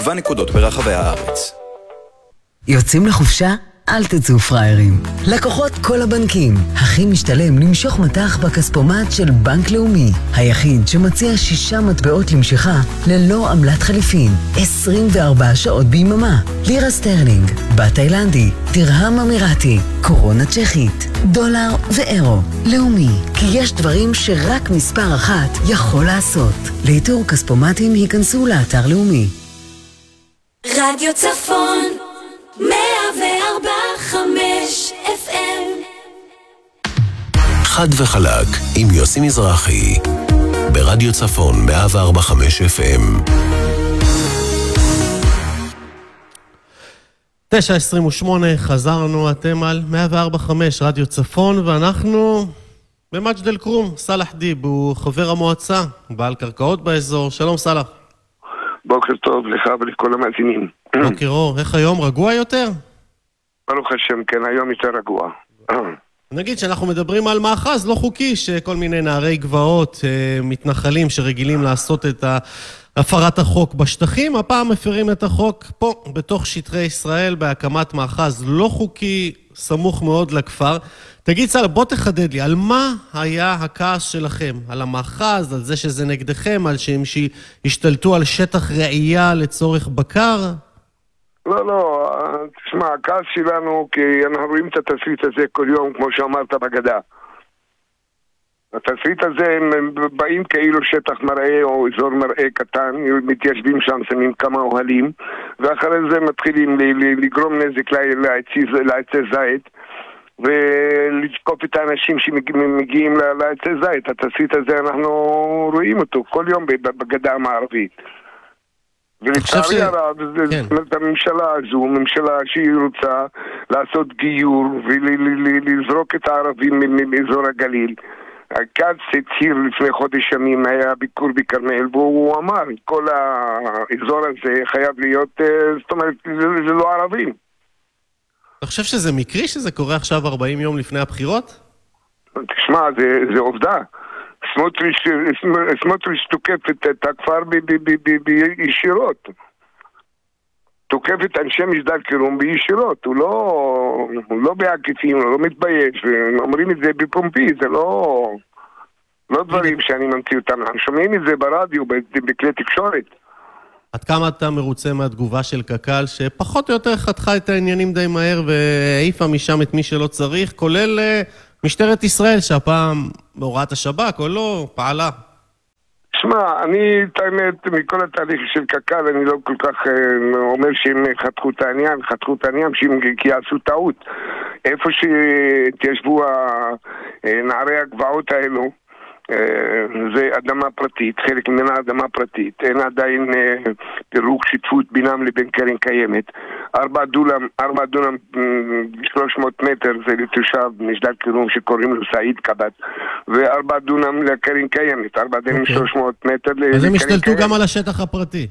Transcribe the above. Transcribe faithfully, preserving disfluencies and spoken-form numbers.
במגוון נקודות ברחבי הארץ. יוצאים לחופשה? אל תצאו פריירים. לקוחות כל הבנקים. הכי משתלם למשוך מטח בכספומט של בנק לאומי. היחיד שמציע שישה מטבעות למשיכה ללא עמלת חליפין. עשרים וארבע שעות ביממה. לירה סטרלינג, בת תאילנדי, תרהם אמירתי, קורונה צ'כית, דולר ואירו. לאומי, כי יש דברים שרק מספר אחת יכול לעשות. לאיתור כספומטים היכנסו לאתר לאומי. רדיו צפון מאה וארבע חמש אף אם חד וחלק עם יוסי מזרחי ברדיו צפון מאה וארבע חמש אף אם. תשע עשרים ושמונה, חזרנו, אתם על מאה וארבע חמש רדיו צפון, ואנחנו במג'ד אל כרום. סלח דיב הוא חבר המועצה, בעל קרקעות באזור. שלום סלח. בוקר טוב לך ולכל המאזינים. בוקר אור, איך היום? רגוע יותר? ברוך השם, כן, היום יותר רגוע. נגיד שאנחנו מדברים על מאחז לא חוקי, שכל מיני נערי גבעות, מתנחלים שרגילים לעשות את הפרת החוק בשטחים, הפעם מפרים את החוק פה, בתוך שטחי ישראל, בהקמת מאחז לא חוקי, סמוך מאוד לכפר. תגיד סלח, בוא תחדד לי, על מה היה הכעס שלכם? על המאחז, על זה שזה נגדכם, על שהם שהשתלטו על שטח ראייה לצורך בקר? לא, לא, תשמע, הכעס שלנו, כי אנחנו רואים את התסריט הזה כל יום, כמו שאמרת בגדה. התסריט הזה, הם באים כאילו שטח מראה או אזור מראה קטן, מתיישבים שם, שמים כמה אוהלים, ואחרי זה מתחילים לגרום נזק לעצי זית, ולתקוף את האנשים שמגיעים לעצי זית. התסריט הזה אנחנו רואים אותו כל יום בגדה המערבית. ולצערי הרב, זאת הממשלה הזו, ממשלה שהיא רוצה לעשות גיור ולזרוק את הערבים מאזור הגליל. כץ הצהיר לפני חודש ימים, היה ביקור בכרמל, והוא אמר, כל האזור הזה חייב להיות, זאת אומרת, זה לא ערבים. אתה חושב שזה מקרי שזה קורה עכשיו ארבעים יום לפני הבחירות? תשמע, זה, זה עובדה. סמוטריץ' תוקף את הכפר בישירות. תוקף את אנשי מג'ד אל כרום בישירות. הוא לא, הוא לא בעקיפין, הוא לא מתבייש. ואומרים את זה בפומבי, זה לא, לא דברים שאני ממציא אותם. אנחנו שומעים את זה ברדיו, בכלי תקשורת. עד כמה אתה מרוצה מהתגובה של קק"ל, שפחות או יותר חתכה את העניינים די מהר והעיפה משם את מי שלא צריך, כולל משטרת ישראל, שהפעם בהוראת השב"כ או לא, פעלה? שמע, אני, את האמת, מכל התהליך של קק"ל, אני לא כל כך אומר שהם חתכו את העניין, חתכו את העניין, שהם יעשו טעות. איפה שתיישבו נערי הגבעות האלו, זה אדמה פרטית, חלק ממנה אדמה פרטית, אין עדיין פירוק שותפות בינם לבין קרן קיימת. ארבע דונם, ארבע דונם שלוש מאות מטר זה לתושב מג'ד אל כרום שקוראים לו סעיד קבת, וארבע דונם לקרן קיימת, ארבע דונם שלוש מאות מטר לקרן קיימת. אז הם השתלטו גם על השטח הפרטי.